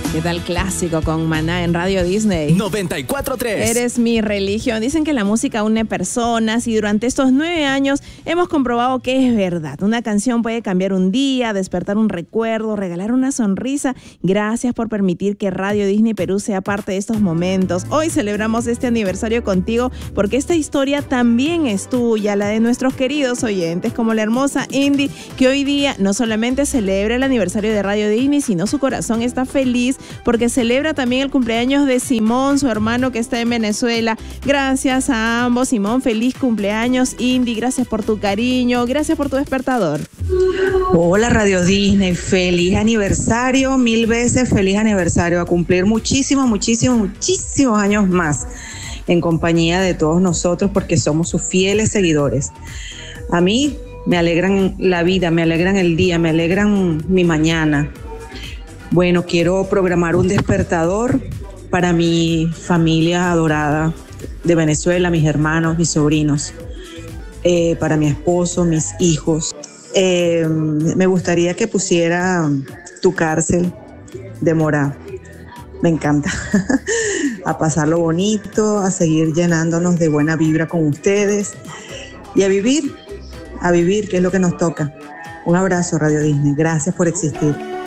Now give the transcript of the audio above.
¿Qué tal clásico con Maná en Radio Disney? 94.3. Eres mi religión. Dicen que la música une personas y durante estos 9 años hemos comprobado que es verdad. Una canción puede cambiar un día, despertar un recuerdo, regalar una sonrisa. Gracias por permitir que Radio Disney Perú sea parte de estos momentos. Hoy celebramos este aniversario contigo porque esta historia también es tuya, la de nuestros queridos oyentes, como la hermosa Indy, que hoy día no solamente celebra el aniversario de Radio Disney, sino su corazón está feliz porque celebra también el cumpleaños de Simón, su hermano que está en Venezuela. Gracias a ambos, Simón, feliz cumpleaños. Indy, gracias por tu cariño, gracias por tu despertador. Hola Radio Disney, feliz aniversario, 1000 veces feliz aniversario, a cumplir muchísimos años más en compañía de todos nosotros porque somos sus fieles seguidores. A mí me alegran la vida, me alegran el día, me alegran mi mañana. Bueno, quiero programar un despertador para mi familia adorada de Venezuela, mis hermanos, mis sobrinos, para mi esposo, mis hijos. Me gustaría que pusiera Tu Cárcel de Morá. Me encanta. A pasarlo bonito, a seguir llenándonos de buena vibra con ustedes y a vivir, que es lo que nos toca. Un abrazo, Radio Disney. Gracias por existir.